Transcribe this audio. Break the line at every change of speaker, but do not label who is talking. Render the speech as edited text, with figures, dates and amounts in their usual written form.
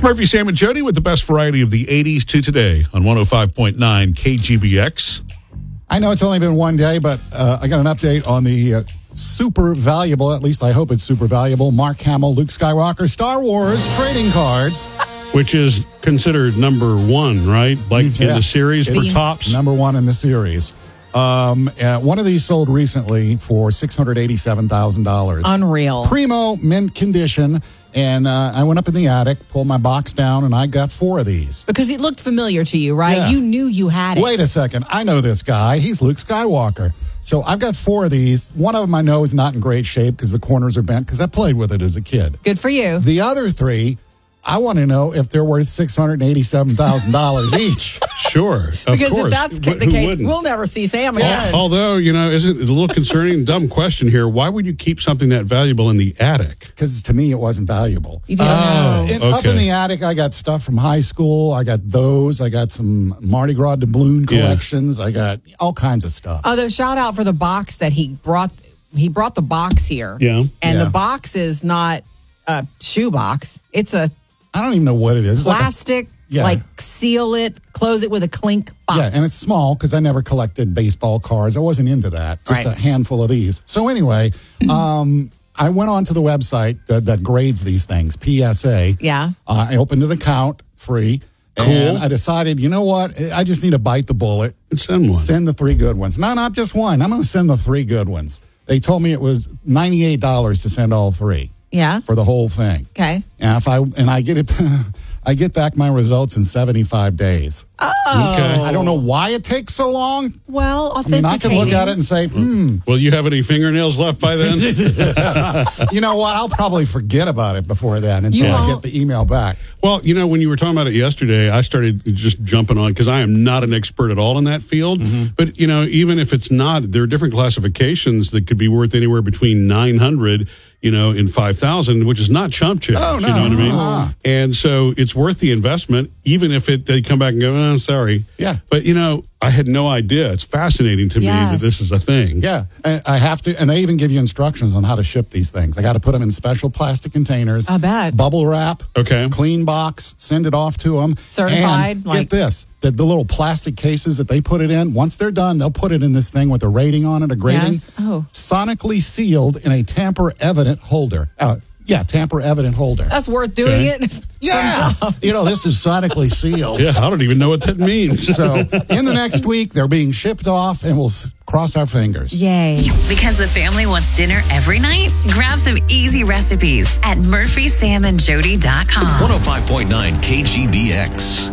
It's Murphy, Sam, and Jody with the best variety of the 80s to today on 105.9 KGBX.
I know it's only been one day, but I got an update on the super valuable, at least I hope it's super valuable, Mark Hamill, Luke Skywalker, Star Wars trading cards.
Which is considered number one, right? Like in the series for tops?
Number one in the series. One of these sold recently for $687,000.
Unreal.
Primo, mint condition. And I went up in the attic, pulled my box down, and I got 4 of these.
Because it looked familiar to you, right?
Yeah.
You knew you had it.
Wait a second. I know this guy. He's Luke Skywalker. So I've got 4 of these. One of them I know is not in great shape because the corners are bent because I played with it as a kid.
Good for you.
The other 3, I want to know if they're worth $687,000 each.
Sure, of
Because
course.
if that's the
Who
case,
wouldn't?
we'll never see Sam again.
Although, isn't it a little concerning? Dumb question here. Why would you keep something that valuable in the attic?
Because to me, it wasn't valuable.
You didn't know.
Up in the attic, I got stuff from high school. I got those. I got some Mardi Gras doubloon collections. I got all kinds of stuff.
Although, shout out for the box that he brought. He brought the box here.
Yeah.
And
Yeah.
the box is not a shoe box. It's a
I don't even know what it is. It's
plastic,
Yeah.
seal it, close it with a clink box.
Yeah, and it's small because I never collected baseball cards. I wasn't into that. Just
Right.
a handful of these. So anyway, I went on to the website that grades these things, PSA.
Yeah.
I opened an account, free. And I decided, you know what? I just need to bite the bullet.
And send one.
Send the 3 good ones. No, not just one. I'm going to send the 3 good ones. They told me it was $98 to send all 3
Yeah.
for the whole thing.
Okay.
And I get it, I get back my results in 75 days.
Oh.
Okay.
I don't know why it takes so long.
Well,
I mean, I can look at it and say,
Will you have any fingernails left by then?
you know what? I'll probably forget about it before then until
You
I
won't.
get the email back.
Well, when you were talking about it yesterday, I started just jumping on because I am not an expert at all in that field. But, even if it's not, there are different classifications that could be worth anywhere between 900 in 5,000, which is not chump change.
Oh, no.
You know what I mean?
Uh-huh.
And so it's worth the investment, even if they come back and go, oh, sorry.
Yeah.
But, I had no idea. It's fascinating to me that this is a thing.
Yeah, and I have to, and they even give you instructions on how to ship these things. I got to put them in special plastic containers.
I bet.
Bubble wrap.
Okay.
Clean box. Send it off to them.
Certified,
And get this: the little plastic cases that they put it in. Once they're done, they'll put it in this thing with a rating on it, a grading.
Yes. Oh.
Sonically sealed in a tamper-evident holder. Tamper-evident holder.
That's worth doing it.
Yeah. This is sonically sealed.
Yeah, I don't even know what that means.
So in the next week, they're being shipped off, and we'll cross our fingers.
Yay.
Because the family wants dinner every night? Grab some easy recipes at murphysamandjody.com.
105.9 KGBX.